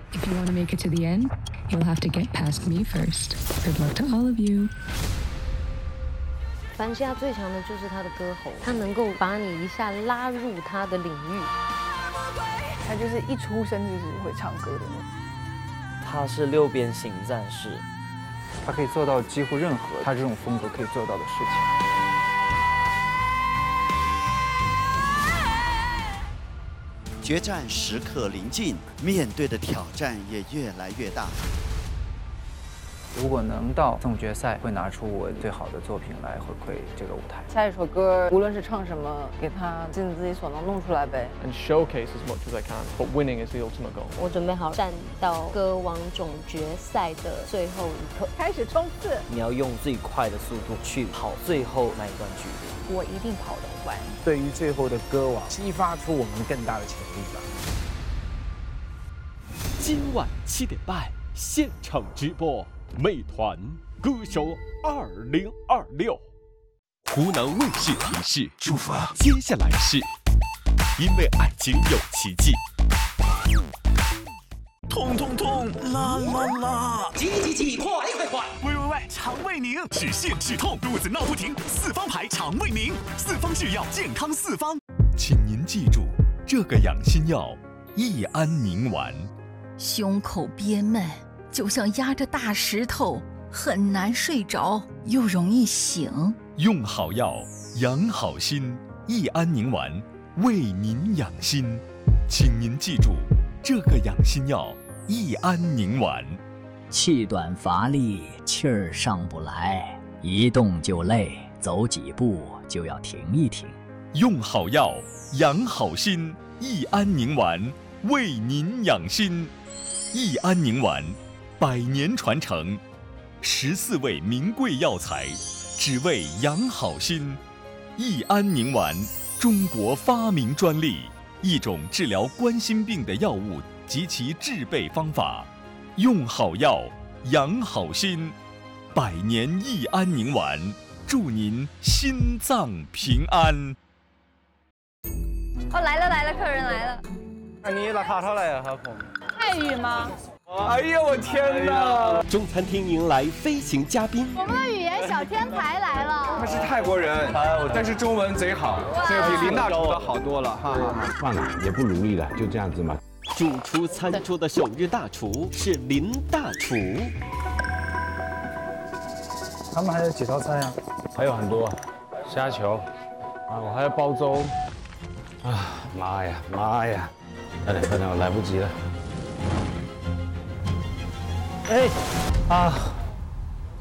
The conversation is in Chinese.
If you want to make it to the end, you'll have to get past me first. Good luck to all of you. 凡西亚最强的就是他的歌喉，他能够把你一下拉入他的领域。 他就是一出生就是会唱歌的那种。 他是六边形战士， 他可以做到几乎任何他这种风格可以做到的事情。 决战时刻临近，面对的挑战也越来越大。 如果能到总决赛，会拿出我最好的作品来回馈这个舞台。 下一首歌，无论是唱什么，给他尽自己所能弄出来呗。 And showcase as much as I can, but winning is the ultimate goal. 我准备好站到歌王总决赛的最后一刻， 开始冲刺。 你要用最快的速度去跑最后那一段距离。 我一定跑得完。 对于最后的歌王，激发出我们更大的潜力吧。 今晚7点半现场直播。美团歌手2026，湖南卫视提示：祝福，接下来是因为爱情有奇迹。 痛痛痛，啦啦啦！ 挤，快！ 喂，肠胃宁止泻止痛，肚子闹不停，四方牌肠胃宁，四方是药，健康四方。 请您记住这个养心药益安宁丸。 胸口憋闷，就像压着大石头，很难睡着，又容易醒。 用好药，养好心，益安宁丸为您养心。请您记住这个养心药益安宁丸。 气短乏力，气儿上不来，一动就累，走几步就要停一停。 用好药，养好心，益安宁丸为您养心。益安宁丸100年传承，14味名贵药材，只为养好心。益安宁丸，中国发明专利，一种治疗冠心病的药物及其制备方法。用好药，养好心，100年益安宁丸，祝您心脏平安。 哦，来了，客人来了。 你ราคาเท่าไหร่อะครับผม？ 泰语吗？ 哎呀，我天哪！ 中餐厅迎来飞行嘉宾， 我们的语言小天才来了。 他是泰国人，但是中文贼好，这个比林大厨的好多了哈。 算了，也不努力了，就这样子嘛。 主厨餐桌的首日大厨是林大厨。 他们还有几道菜啊？还有很多，虾球，啊，我还要煲粥。啊，妈呀，快点，我来不及了。哎，啊。